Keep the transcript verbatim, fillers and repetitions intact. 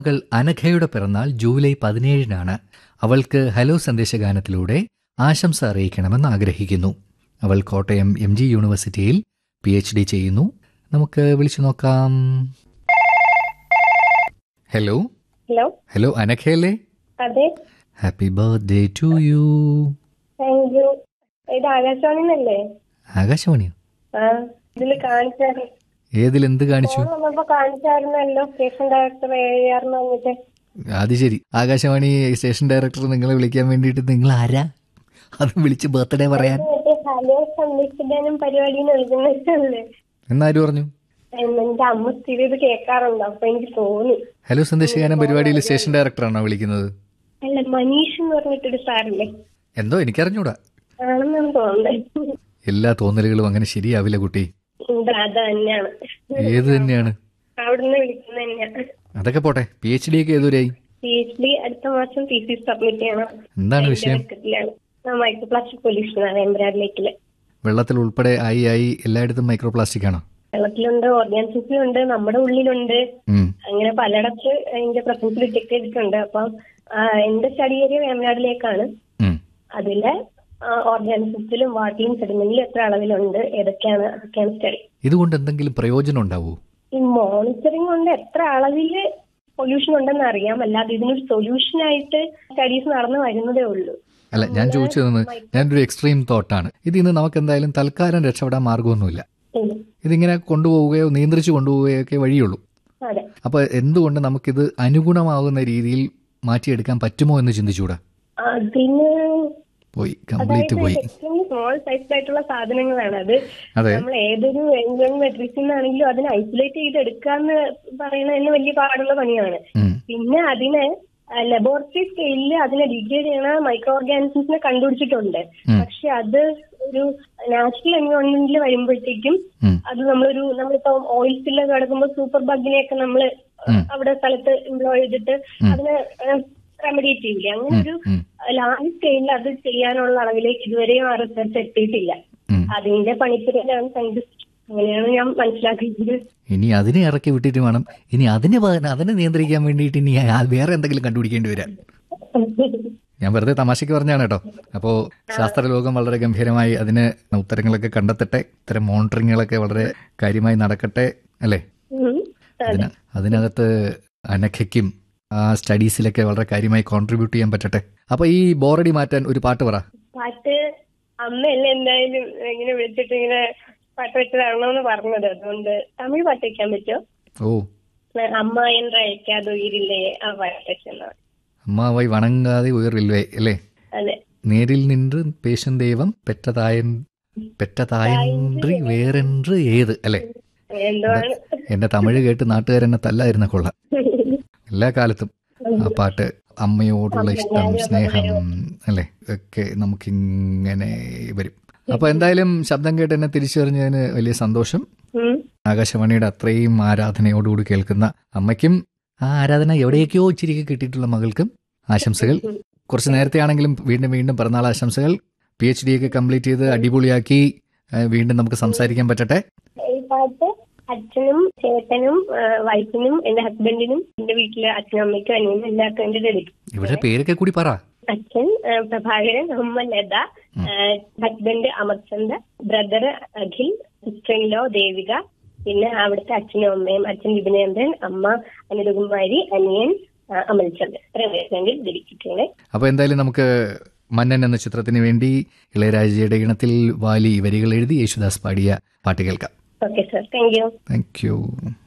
മകൾ അനഘയുടെ പിറന്നാൾ ജൂലൈ പതിനേഴിനാണ്. അവൾക്ക് ഹലോ സന്ദേശഗാനത്തിലൂടെ ആശംസ അറിയിക്കണമെന്ന് ആഗ്രഹിക്കുന്നു. അവൾ കോട്ടയം എം ജി യൂണിവേഴ്സിറ്റിയിൽ പി എച്ച് ഡി ചെയ്യുന്നു. നമുക്ക് വിളിച്ചു നോക്കാം. Hello hello hello അനഘയല്ലേ? അതെ. Happy birthday to you. Thank you. ഇത് ആകാശവാണിന്നല്ലേ? ആകാശവാണിയോ? ആ ഇതില് കാണിച്ചായിരുന്നു. ഏതിലെന്ത് കാണിച്ചു? വന്നപ്പോ കാണിച്ചായിരുന്നല്ലോ സ്റ്റേഷൻ ഡയറക്ടർ എഴുതിയായിരുന്നു വന്നിട്ട്. അത് ശരി. ആകാശവാണി സ്റ്റേഷൻ ഡയറക്ടർ നിങ്ങളെ വിളിക്കാൻ വേണ്ടിയിട്ട് നിങ്ങൾ ആരാ അത് വിളിച്ച് ബർത്ത്ഡേ പറയാൻ? ഹലോ സന്ദേശഗാനം പരിപാടിന്ന് വിളിക്കുന്നല്ലേ എന്നാര് പറഞ്ഞു? എന്റെ അമ്മ സ്ഥിരം ഇത് കേൾക്കാറുണ്ട്, അപ്പൊ എനിക്ക് തോന്നി. ഹലോ സന്ദേശഗാനം പരിപാടിയിൽ സ്റ്റേഷൻ ഡയറക്ടറാണോ വിളിക്കുന്നത്? അല്ല, മനീഷ് എന്ന് പറഞ്ഞിട്ടൊരു സാറില്ലേ? എന്തോ എനിക്കറിഞ്ഞൂടാ. ആണെന്നാണ് തോന്നുന്നത്. എല്ലാ തോന്നലുകളും അങ്ങനെ ശരിയാവില്ല കുട്ടി. അത് തന്നെയാണ്. ഏത് തന്നെയാണ്? അവിടുന്ന് വിളിക്കുന്ന തന്നെയാണ്. അതൊക്കെ പോട്ടെ. പി എച്ച് ഡി ഒക്കെ ഏതുവരെയായി? പി എച്ച് ഡി അടുത്ത മാസം തീസിസ് സബ്മിറ്റ് ചെയ്യണം. എന്താണ് വിഷയം? മൈക്രോ പ്ലാസ്റ്റിക് പൊല്യൂഷൻ ആണ് എംബ്രാഡ് ലേക്കില്. വെള്ളത്തിൽ ഉൾപ്പെടെ ആയി ആയി എല്ലായിടത്തും മൈക്രോ പ്ലാസ്റ്റിക് ആണോ? വെള്ളത്തിലുണ്ട്, ഓർഗാനിസത്തിലുണ്ട്, നമ്മുടെ ഉള്ളിലുണ്ട്. അങ്ങനെ പലയിടത്ത് അതിന്റെ പ്രസൻസ് ഡിറ്റക്ട് ചെയ്തിട്ടുണ്ട്. അപ്പം എന്റെ സ്റ്റഡി ഏരിയ വേമ്പനാടിലേക്കാണ്. അതിലെ ഓർഗാനിസത്തിലും വാട്ടറിലും സെഡിമെന്റിലും എത്ര അളവിലുണ്ട്, ഏതൊക്കെയാണ്, അതൊക്കെയാണ് സ്റ്റഡി. ഇതുകൊണ്ട് എന്തെങ്കിലും പ്രയോജനം ഉണ്ടാവോ? ഈ മോണിറ്ററിംഗ് കൊണ്ട് എത്ര അളവില് പൊല്യൂഷൻ ഉണ്ടെന്ന് അറിയാം, അല്ലാതെ ഇതിനൊരു സൊല്യൂഷൻ ആയിട്ട് സ്റ്റഡീസ് നടന്നു വരുന്നതേ ഉള്ളൂ. അല്ല, ഞാൻ ചോദിച്ചതെന്ന് ഞാനൊരു എക്സ്ട്രീം തോട്ടാണ്. ഇതിന്ന് നമുക്ക് എന്തായാലും തൽക്കാലം രക്ഷപ്പെടാൻ മാർഗമൊന്നുമില്ല. ഇതിങ്ങനെ കൊണ്ടുപോവുകയോ നിയന്ത്രിച്ചു കൊണ്ടുപോവുകയോ ഒക്കെ വഴിയുള്ളൂ. അപ്പൊ എന്തുകൊണ്ട് നമുക്കിത് അനുഗുണമാകുന്ന രീതിയിൽ മാറ്റിയെടുക്കാൻ പറ്റുമോ എന്ന് ചിന്തിച്ചൂടാ? അതിന് പോയി കംപ്ലീറ്റ് പോയി. സ്മോൾ സൈസ് ആയിട്ടുള്ള സാധനങ്ങളാണ് അത്. നമ്മൾ ഏതൊരു എൻവയോൺമെന്റ് മെട്രിക്സിൽ ആണെങ്കിലും അതിനെ ഐസൊലേറ്റ് ചെയ്ത് എടുക്കാന്ന് പറയുന്നതിന് വലിയ പാടുള്ള പണിയാണ്. പിന്നെ അതിനെ ലബോറട്ടറി സ്കെയിലിൽ അതിനെ ഡിഗ്രേഡ് ചെയ്യണ മൈക്രോ ഓർഗാനിസംസിനെ കണ്ടുപിടിച്ചിട്ടുണ്ട്. പക്ഷെ അത് ഒരു നാച്ചുറൽ എൻവയോൺമെന്റിൽ വരുമ്പോഴത്തേക്കും അത് നമ്മളൊരു നമ്മളിപ്പോ ഓയിൽ സ്പില്ലൊക്കെ കിടക്കുമ്പോൾ സൂപ്പർ ബഗിനെയൊക്കെ നമ്മൾ അവിടെ സ്ഥലത്ത് എംപ്ലോയ് ചെയ്തിട്ട് അതിനെ റെമഡിയേറ്റ് ചെയ്യില്ല. അങ്ങനെ ഒരു ലാർജ് സ്കെയിലിൽ അത് ചെയ്യാനുള്ള അളവിലേക്ക് ഇതുവരെയും ആ റിസർച്ച് എത്തിയിട്ടില്ല. അതിന്റെ പണിപ്പുരയിലാണ് സയന്റിസ്റ്റ്. അങ്ങനെയാണ് ഞാൻ മനസ്സിലാക്കിയത്. ഇനി അതിനെ ഇറക്കി വിട്ടിട്ട് വേണം ഇനി അതിനെ അതിനെ നിയന്ത്രിക്കാൻ വേണ്ടിയിട്ട് ഇനി വേറെ എന്തെങ്കിലും കണ്ടുപിടിക്കേണ്ടി വരാൻ. ഞാൻ വെറുതെ തമാശയ്ക്ക് പറഞ്ഞാണ് കേട്ടോ. അപ്പോൾ ശാസ്ത്രലോകം വളരെ ഗംഭീരമായി അതിന് ഉത്തരങ്ങളൊക്കെ കണ്ടെത്തട്ടെ. ഇത്തരം മോണിറ്ററിങ്ങുകളൊക്കെ വളരെ കാര്യമായി നടക്കട്ടെ അല്ലേ? അതിന് അതിനകത്ത് അനഘയ്ക്കും ആ സ്റ്റഡീസിലൊക്കെ വളരെ കാര്യമായി കോൺട്രിബ്യൂട്ട് ചെയ്യാൻ പറ്റട്ടെ. അപ്പൊ ഈ ബോറടി മാറ്റാൻ ഒരു പാട്ട് പറ. പാട്ട് അമ്മയല്ലേ എന്തായാലും ഇങ്ങനെ വിളിച്ചിട്ട് ഇങ്ങനെ പാട്ട് വെച്ച് തരണമെന്ന് പറഞ്ഞത്, അതുകൊണ്ട് തമിഴ് പാട്ട് വെക്കാൻ പറ്റുമോ? ഓ, അമ്മ എன்ற അയക്കാതെ ഉയിരില്ലേ, ആ പാട്ട് വെച്ചെന്നാ. അമ്മാവായി വണങ്ങാതെ ഉയർവില്ലേ അല്ലേ? അതെ. നേരിൽ നിന്ന് പേശൻ ദൈവം പെറ്റതായ പെറ്റതായന്ത്രി വേറെன்று ഏത് അല്ലേ? എന്റെ തമിഴ് കേട്ട് നാട്ടുകാരെന്നെ തല്ലായിരുന്ന കൊള്ളാം. എല്ലാ കാലത്തും ആ പാട്ട്, അമ്മയോടുള്ള ഇഷ്ടം, സ്നേഹം അല്ലേ, ഒക്കെ നമുക്കിങ്ങനെ വരും. അപ്പൊ എന്തായാലും ശബ്ദം കേട്ട് എന്നെ തിരിച്ചറിഞ്ഞതിന് വലിയ സന്തോഷം. ആകാശവാണിയുടെ അത്രയും ആരാധനയോടുകൂടി കേൾക്കുന്ന അമ്മയ്ക്കും ആ ആരാധന എവിടെയൊക്കെയോ ഇച്ചിരിക്ക് കിട്ടിയിട്ടുള്ള മകൾക്കും ആശംസകൾ. കുറച്ച് നേരത്തെ ആണെങ്കിലും വീണ്ടും വീണ്ടും പിറന്നാൾ ആശംസകൾ. പി എച്ച് ഡി ഒക്കെ കംപ്ലീറ്റ് ചെയ്ത് അടിപൊളിയാക്കി വീണ്ടും നമുക്ക് സംസാരിക്കാൻ പറ്റട്ടെ. അച്ഛനും ചേട്ടനും വൈഫിനും എന്റെ ഹസ്ബൻഡിനും എന്റെ വീട്ടിലെ അച്ഛനും അമ്മയ്ക്കും അനിയനും എല്ലാവർക്കും എന്റെ ഡെഡിക്കും. ഇവിടെ പേരൊക്കെ കൂടി പറ. അച്ഛൻ പ്രഭാകരൻ, അമ്മ Latha, husband Amarchand, brother Akhil, sister in law Devika, പിന്നെ അവിടുത്തെ അച്ഛനും അമ്മയും, അച്ഛൻ വിപിനേന്ദ്രൻ, അമ്മ അനിതകുമാരി, അനിയൻ അമൽചന്ദ്. വേണ്ടി ഡെഡിക്കിട്ടുണ്ട്. അപ്പൊ എന്തായാലും നമുക്ക് മന്നൻ എന്ന ചിത്രത്തിന് വേണ്ടി ഇളയരാജയുടെ ഈണത്തിൽ വാലി വരികൾ എഴുതി യേശുദാസ് പാടിയ പാട്ട് കേൾക്കാം. Okay sir, thank you. Thank you.